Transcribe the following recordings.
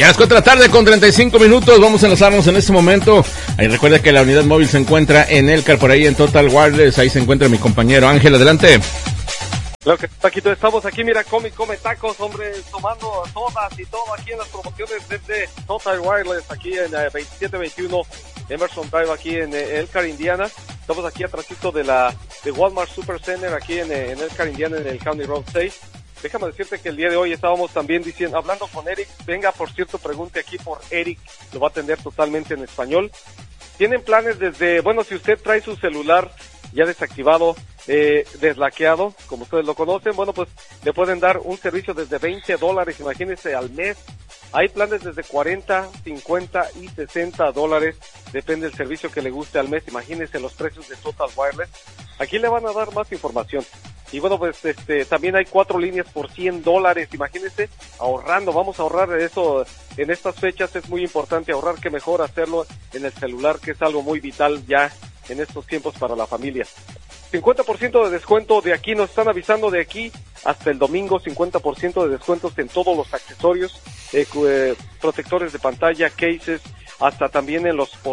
Ya las 4 de la tarde con 35 minutos, vamos a enlazarnos en este momento. Ahí recuerda que la unidad móvil se encuentra en Elcar, por ahí en Total Wireless, ahí se encuentra mi compañero Ángel, adelante. Claro que Paquito, estamos aquí, mira, come tacos, hombre, tomando sodas y todo aquí en las promociones desde Total Wireless, aquí en 2721 Emerson Drive, aquí en Elkhart, Indiana. Estamos aquí atrásito de Walmart Supercenter, aquí en Elkhart, Indiana, en el County Road 6. Déjame decirte que el día de hoy estábamos también hablando con Eric. Venga, por cierto, pregunte aquí por Eric, lo va a atender totalmente en español. Tienen planes desde, bueno, si usted trae su celular ya desactivado, deslaqueado, como ustedes lo conocen, bueno, pues le pueden dar un servicio desde $20, imagínense, al mes. Hay planes desde $40, $50 y $60, depende del servicio que le guste al mes. Imagínense los precios de Total Wireless. Aquí le van a dar más información. Y bueno, pues también hay 4 líneas por $100, imagínense, ahorrando. Vamos a ahorrar eso en estas fechas, es muy importante ahorrar, que mejor hacerlo en el celular, que es algo muy vital ya en estos tiempos para la familia. 50% de descuento de aquí, nos están avisando de aquí hasta el domingo, 50% de descuentos en todos los accesorios, protectores de pantalla, cases, hasta también en los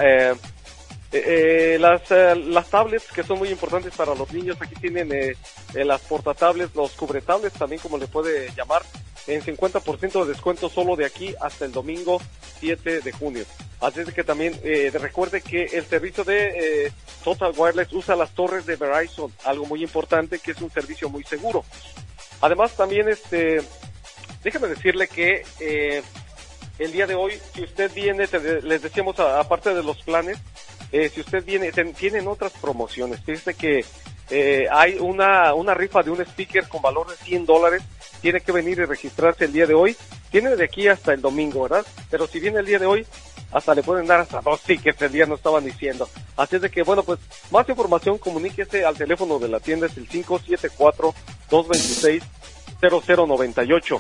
las tablets, que son muy importantes para los niños. Aquí tienen las portatablets, los cubretablets también, como le puede llamar, en 50% de descuento solo de aquí hasta el domingo 7 de junio. Así es que también recuerde que el servicio de Total Wireless usa las torres de Verizon, algo muy importante, que es un servicio muy seguro. Además también déjeme decirle que el día de hoy, si usted viene, les decíamos, aparte de los planes, si usted viene, tienen otras promociones. Fíjese que hay una rifa de un speaker con valor de $100. Tiene que venir y registrarse el día de hoy. Tiene de aquí hasta el domingo, ¿verdad? Pero si viene el día de hoy, hasta le pueden dar hasta 2 tickets, el día nos estaban diciendo. Así es de que, bueno, pues, más información, comuníquese al teléfono de la tienda, es el 574-226-0098.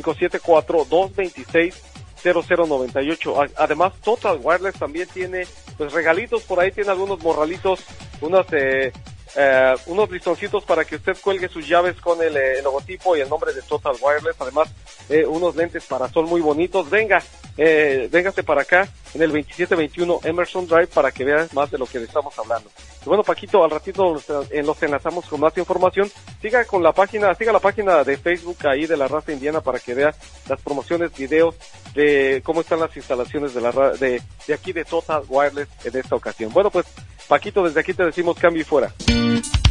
574-226-0098. Además, Total Wireless también tiene, pues, regalitos por ahí, tiene algunos morralitos, unos listoncitos para que usted cuelgue sus llaves con el logotipo y el nombre de Total Wireless. Además, unos lentes para sol muy bonitos. Véngase para acá en el 2721 Emerson Drive para que vea más de lo que le estamos hablando. Y bueno, Paquito, al ratito los enlazamos con más información. Siga la página de Facebook ahí de la Raza Indiana para que vea las promociones, videos de cómo están las instalaciones de aquí de Total Wireless en esta ocasión. Bueno, pues, Paquito, desde aquí te decimos cambio y fuera.